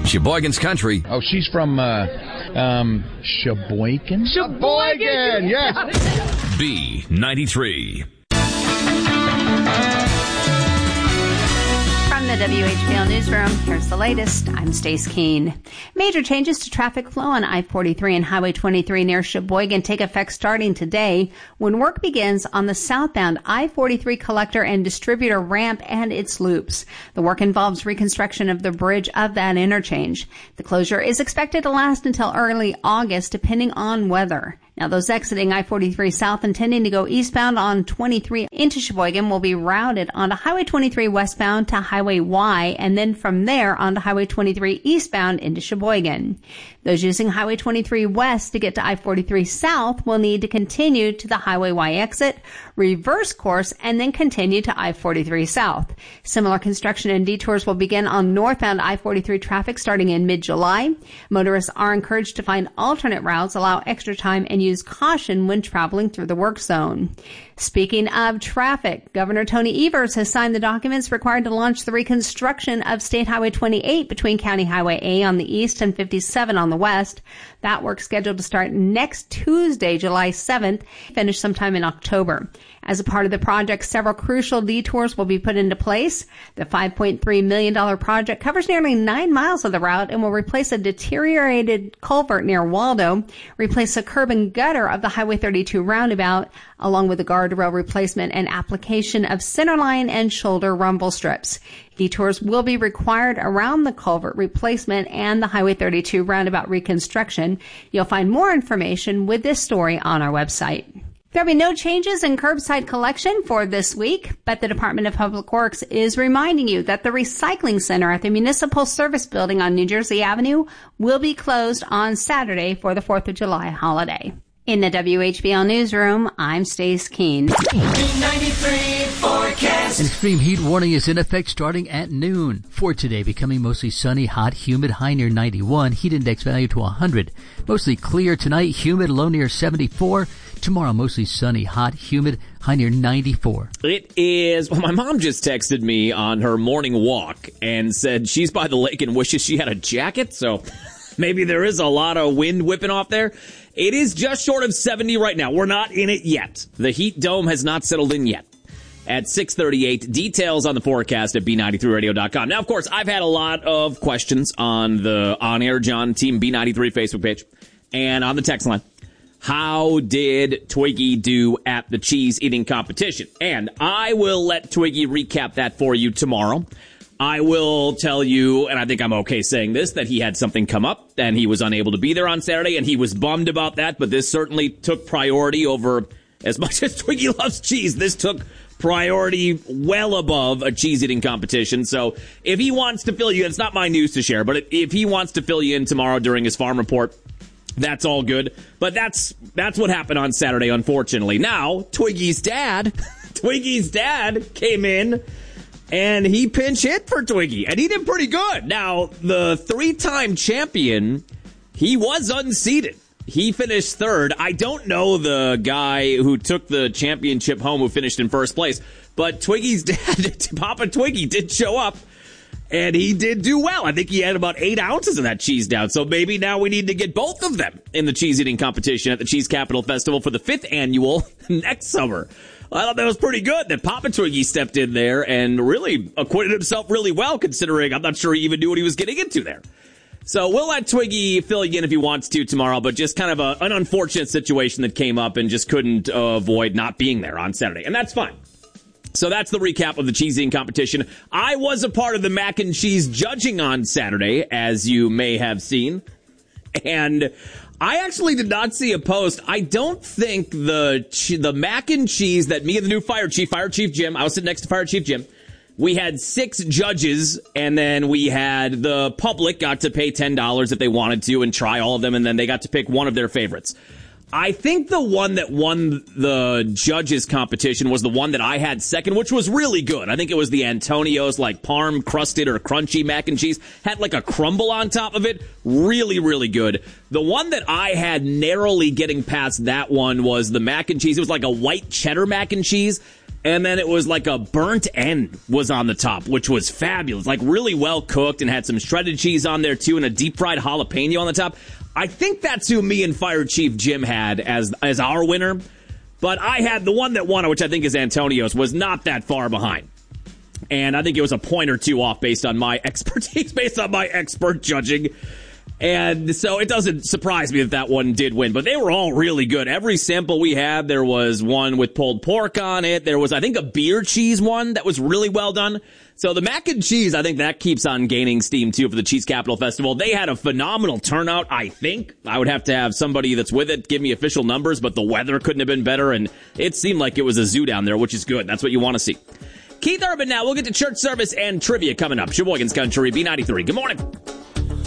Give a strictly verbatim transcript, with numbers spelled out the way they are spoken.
Sheboygan's Country. Oh, she's from, uh, um, Sheboygan? Sheboygan, yes. B ninety-three. From the W H B L Newsroom, here's the latest. I'm Stace Keene. Major changes to traffic flow on I forty-three and Highway twenty-three near Sheboygan take effect starting today when work begins on the southbound I forty-three collector and distributor ramp and its loops. The work involves reconstruction of the bridge of that interchange. The closure is expected to last until early August, depending on weather. Now, those exiting I forty-three south intending to go eastbound on twenty-three into Sheboygan will be routed onto Highway twenty-three westbound to Highway Y, and then from there onto Highway twenty-three eastbound into Sheboygan. Those using Highway twenty-three west to get to I forty-three south will need to continue to the Highway Y exit, reverse course, and then continue to I forty-three south. Similar construction and detours will begin on northbound I forty-three traffic starting in mid-July. Motorists are encouraged to find alternate routes, allow extra time, and use caution when traveling through the work zone. Speaking of traffic, Governor Tony Evers has signed the documents required to launch the reconstruction of State Highway twenty-eight between County Highway A on the east and fifty-seven on the west. That work scheduled to start next Tuesday, July seventh, finish sometime in October. As a part of the project, several crucial detours will be put into place. The five point three million dollars project covers nearly nine miles of the route and will replace a deteriorated culvert near Waldo, replace a curb and gutter of the Highway thirty-two roundabout, along with a guardrail replacement and application of centerline and shoulder rumble strips. Detours will be required around the culvert replacement and the Highway thirty-two roundabout reconstruction. You'll find more information with this story on our website. There'll be no changes in curbside collection for this week, but the Department of Public Works is reminding you that the recycling center at the Municipal Service Building on New Jersey Avenue will be closed on Saturday for the fourth of July holiday. In the W H B L Newsroom, I'm Stace Keene. B ninety-three forecast. An extreme heat warning is in effect starting at noon. For today, becoming mostly sunny, hot, humid, high near ninety-one, heat index value to one hundred. Mostly clear tonight, humid, low near seventy-four. Tomorrow, mostly sunny, hot, humid, high near ninety-four. It is, well, my mom just texted me on her morning walk and said she's by the lake and wishes she had a jacket, so maybe there is a lot of wind whipping off there. It is just short of seventy right now. We're not in it yet. The heat dome has not settled in yet. At six thirty-eight, details on the forecast at B ninety-three radio dot com. Now, of course, I've had a lot of questions on the On Air John Team B ninety-three Facebook page and on the text line. How did Twiggy do at the cheese eating competition? And I will let Twiggy recap that for you tomorrow. I will tell you, and I think I'm okay saying this, that he had something come up and he was unable to be there on Saturday, and he was bummed about that, but this certainly took priority over, as much as Twiggy loves cheese, this took priority well above a cheese eating competition. So if he wants to fill you in, it's not my news to share, but if he wants to fill you in tomorrow during his farm report, that's all good. But that's that's what happened on Saturday, unfortunately. Now, Twiggy's dad, Twiggy's dad came in and he pinch hit for Twiggy, and he did pretty good. Now, the three-time champion, he was unseeded. He finished third. I don't know the guy who took the championship home who finished in first place, but Twiggy's dad, Papa Twiggy, did show up, and he did do well. I think he had about eight ounces of that cheese down, so maybe now we need to get both of them in the cheese eating competition at the Cheese Capital Festival for the fifth annual next summer. I thought that was pretty good that Papa Twiggy stepped in there and really acquitted himself really well, considering I'm not sure he even knew what he was getting into there. So we'll let Twiggy fill you in if he wants to tomorrow, but just kind of a, an unfortunate situation that came up and just couldn't uh, avoid not being there on Saturday. And that's fine. So that's the recap of the cheese eating competition. I was a part of the mac and cheese judging on Saturday, as you may have seen. And I actually did not see a post. I don't think the the mac and cheese that me and the new fire chief, Fire Chief Jim, I was sitting next to Fire Chief Jim. We had six judges, and then we had the public got to pay ten dollars if they wanted to and try all of them, and then they got to pick one of their favorites. I think the one that won the judges competition was the one that I had second, which was really good. I think it was the Antonio's, like, parm crusted or crunchy mac and cheese. Had, like, a crumble on top of it. Really, really good. The one that I had narrowly getting past that one was the mac and cheese. It was like a white cheddar mac and cheese. And then it was like a burnt end was on the top, which was fabulous. Like, really well cooked and had some shredded cheese on there, too, and a deep-fried jalapeno on the top. I think that's who me and Fire Chief Jim had as as our winner. But I had the one that won, which I think is Antonio's, was not that far behind. And I think it was a point or two off based on my expertise, based on my expert judging. And so it doesn't surprise me that that one did win. But they were all really good. Every sample we had, there was one with pulled pork on it. There was, I think, a beer cheese one that was really well done. So the mac and cheese, I think that keeps on gaining steam, too, for the Cheese Capital Festival. They had a phenomenal turnout, I think. I would have to have somebody that's with it give me official numbers, but the weather couldn't have been better, and it seemed like it was a zoo down there, which is good. That's what you want to see. Keith Urban now. We'll get to church service and trivia coming up. Sheboygan's Country, B ninety-three. Good morning.